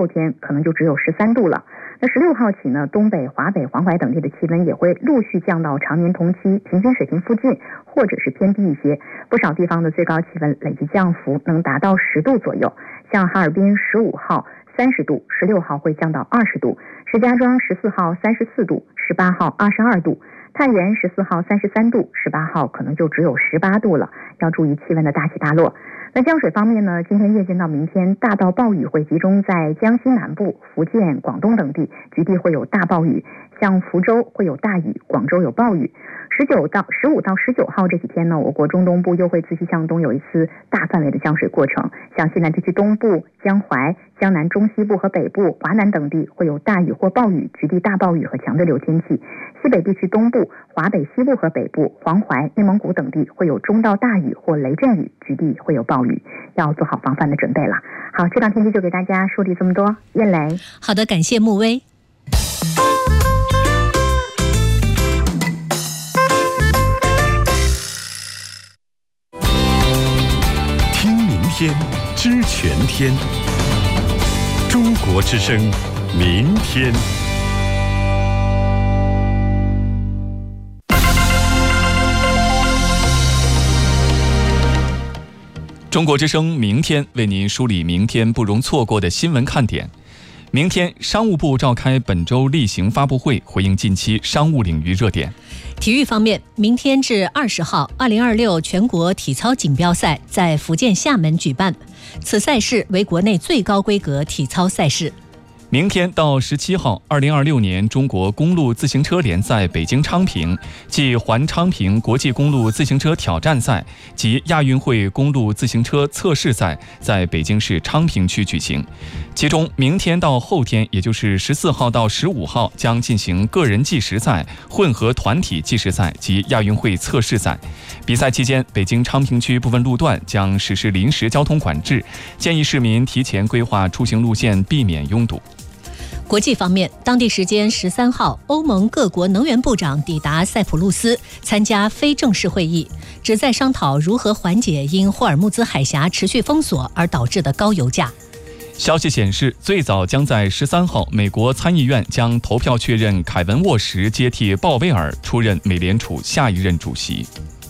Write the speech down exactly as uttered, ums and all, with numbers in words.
后天可能就只有十三度了。那十六号起呢，东北、华北、黄淮等地的气温也会陆续降到常年同期平均水平附近，或者是偏低一些。不少地方的最高气温累计降幅能达到十度左右，像哈尔滨十五号三十度，十六号会降到二十度；石家庄十四号三十四度，十八号二十二度；太原十四号三十三度，十八号可能就只有十八度了，要注意气温的大起大落。那降水方面呢，今天夜间到明天，大到暴雨会集中在江西南部、福建、广东等地，局地会有大暴雨，像福州会有大雨，广州有暴雨。十九到十五到十九号这几天呢，我国中东部又会继续向东有一次大范围的降水过程，像西南地区东部、江淮、江南中西部和北部、华南等地会有大雨或暴雨，局地大暴雨和强对流天气。西北地区东部、华北西部和北部、黄淮、内蒙古等地会有中到大雨或雷阵雨，局地会有暴雨，要做好防范的准备了。好，这档天气就给大家梳理这么多。燕雷， 好的，感谢穆威。 听明天，知全天。中国之声，明天。 中国之声明天为您梳理明天不容错过的新闻看点。明天，商务部召开本周例行发布会，回应近期商务领域热点。 体育方面，明天至二十号，二零二六全国体操锦标赛在福建厦门举办，此赛事为国内最高规格体操赛事。 明天到十七号，二零二六年中国公路自行车联赛北京昌平暨环昌平国际公路自行车挑战赛及亚运会公路自行车测试赛在北京市昌平区举行。其中，明天到后天，也就是十四号到十五号，将进行个人计时赛、混合团体计时赛及亚运会测试赛。比赛期间，北京昌平区部分路段将实施临时交通管制，建议市民提前规划出行路线，避免拥堵。 国际方面，当地时间十三号，欧盟各国能源部长抵达塞浦路斯参加非正式会议，旨在商讨如何缓解因霍尔木兹海峡持续封锁而导致的高油价。 消息显示，最早将在十三号，美国参议院将投票确认凯文·沃什接替鲍威尔出任美联储下一任主席。